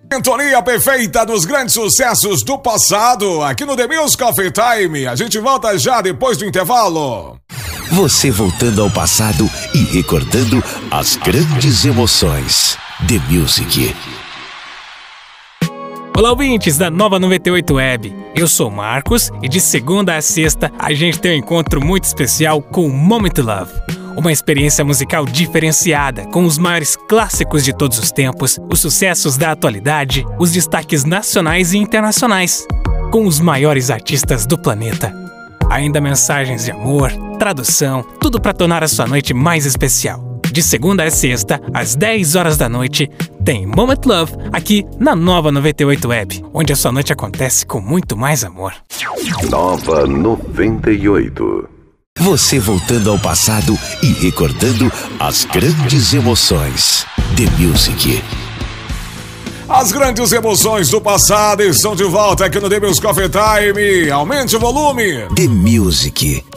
Sintonia perfeita dos grandes sucessos do passado, aqui no The Music Coffee Time. A gente volta já depois do intervalo. Você voltando ao passado e recordando as grandes emoções. The Music. Olá, ouvintes da Nova 98 Web. Eu sou o Marcos e de segunda a sexta a gente tem um encontro muito especial com o Moment Love. Uma experiência musical diferenciada, com os maiores clássicos de todos os tempos, os sucessos da atualidade, os destaques nacionais e internacionais, com os maiores artistas do planeta. Ainda mensagens de amor, tradução, tudo para tornar a sua noite mais especial. De segunda a sexta, às 10 horas da noite, tem Moment Love aqui na Nova 98 Web, onde a sua noite acontece com muito mais amor. Nova 98. Você voltando ao passado e recordando as grandes emoções. The Music. As grandes emoções do passado estão de volta aqui no The Music Coffee Time. Aumente o volume. The Music.